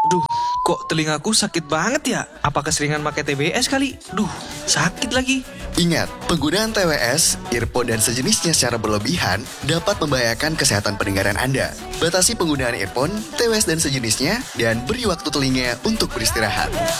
Duh, kok telingaku sakit banget ya? Apa keseringan pakai TBS kali? Duh, sakit lagi. Ingat, penggunaan TWS, earphone dan sejenisnya secara berlebihan dapat membahayakan kesehatan pendengaran Anda. Batasi penggunaan earphone, TWS dan sejenisnya, dan beri waktu telinga untuk beristirahat.